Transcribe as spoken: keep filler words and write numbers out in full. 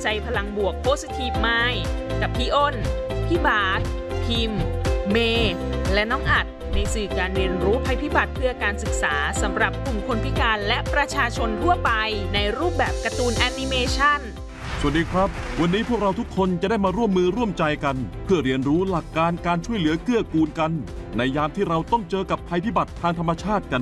ใจพลังบวก Positive Mind กับพี่อ้น พี่บาสพิมพ์ เมย์และน้องอัดในสื่อการเรียนรู้ภัยพิบัติเพื่อการศึกษาสำหรับกลุ่มคนพิการและประชาชนทั่วไปในรูปแบบการ์ตูนแอนิเมชันสวัสดีครับวันนี้พวกเราทุกคนจะได้มาร่วมมือร่วมใจกันเพื่อเรียนรู้หลักการการช่วยเหลือเกื้อกูลกันในยามที่เราต้องเจอกับภัยพิบัติทางธรรมชาติกัน